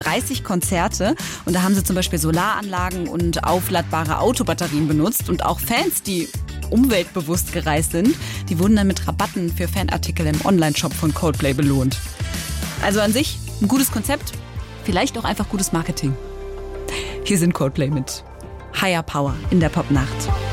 30 Konzerte und da haben sie zum Beispiel Solaranlagen und aufladbare Autobatterien benutzt und auch Fans, die umweltbewusst gereist sind, die wurden dann mit Rabatten für Fanartikel im Onlineshop von Coldplay belohnt. Also an sich ein gutes Konzept, vielleicht auch einfach gutes Marketing. Hier sind Coldplay mit Higher Power in der Popnacht.